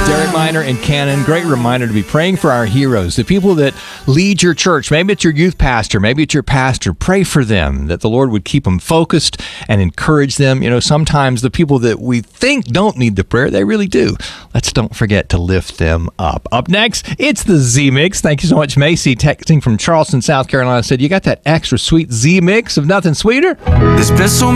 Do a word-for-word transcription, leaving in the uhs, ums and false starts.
Derek Miner and Cannon, great reminder to be praying for our heroes, the people that lead your church. Maybe it's your youth pastor, maybe it's your pastor. Pray for them, that the Lord would keep them focused and encourage them. You know, sometimes the people that we think don't need the prayer, they really do. Let's don't forget to lift them up. Up next, it's the Z-Mix. Thank you so much, Macy, texting from Charleston, South Carolina, said, you got that extra sweet Z-Mix of nothing sweeter? There's been so